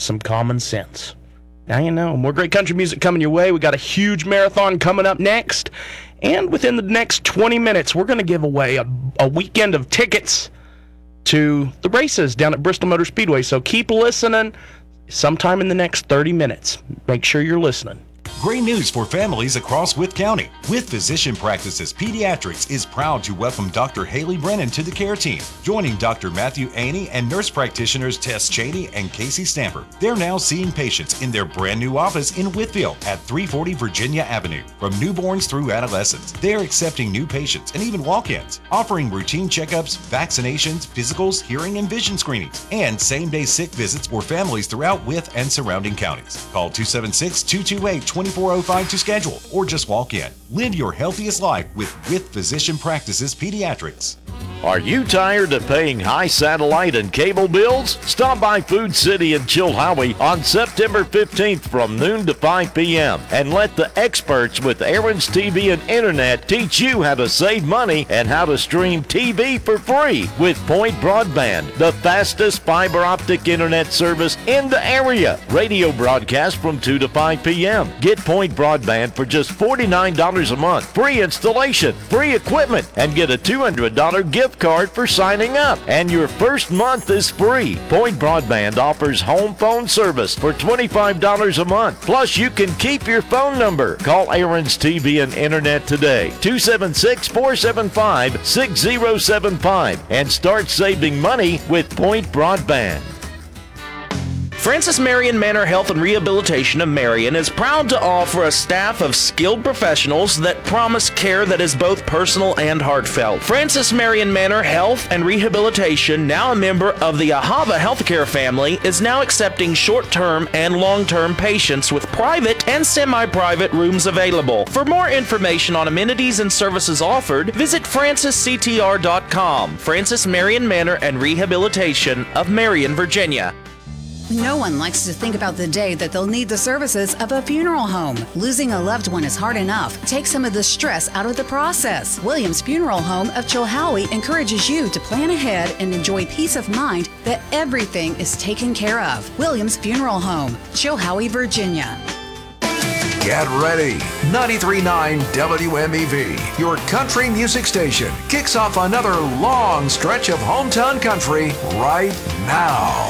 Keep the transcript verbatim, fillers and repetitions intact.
some common sense. Now you know. More great country music coming your way. We got a huge marathon coming up next. And within the next twenty minutes, we're going to give away a, a weekend of tickets to the races down at Bristol Motor Speedway. So keep listening. Sometime in the next thirty minutes. Make sure you're listening. Great news for families across Wythe County. With Physician Practices Pediatrics is proud to welcome Doctor Haley Brennan to the care team, joining Doctor Matthew Aney and nurse practitioners Tess Cheney and Casey Stamper. They're now seeing patients in their brand new office in Wytheville at three forty Virginia Avenue. From newborns through adolescents, they're accepting new patients and even walk-ins, offering routine checkups, vaccinations, physicals, hearing and vision screenings, and same-day sick visits for families throughout Wythe and surrounding counties. Call two seven six, two two eight, two four zero five to schedule or just walk in. Live your healthiest life with With Physician Practices Pediatrics. Are you tired of paying high satellite and cable bills? Stop by Food City in Chilhowie on September fifteenth from noon to five p.m. and let the experts with Aaron's T V and Internet teach you how to save money and how to stream T V for free with Point Broadband, the fastest fiber optic internet service in the area. Radio broadcast from two to five p.m. Get Point Broadband for just forty-nine dollars a month, free installation, free equipment, and get a two hundred dollars gift card for signing up. And your first month is free. Point Broadband offers home phone service for twenty-five dollars a month. Plus, you can keep your phone number. Call Aaron's T V and Internet today, two seven six, four seven five, six zero seven five, and start saving money with Point Broadband. Francis Marion Manor Health and Rehabilitation of Marion is proud to offer a staff of skilled professionals that promise care that is both personal and heartfelt. Francis Marion Manor Health and Rehabilitation, now a member of the Ahava Healthcare family, is now accepting short-term and long-term patients with private and semi-private rooms available. For more information on amenities and services offered, visit francis c t r dot com. Francis Marion Manor and Rehabilitation of Marion, Virginia. No one likes to think about the day that they'll need the services of a funeral home. Losing a loved one is hard enough. Take some of the stress out of the process. Williams Funeral Home of Chilhowie encourages you to plan ahead and enjoy peace of mind that everything is taken care of. Williams Funeral Home, Chilhowie, Virginia. Get ready. ninety-three point nine W M E V, your country music station, kicks off another long stretch of hometown country right now.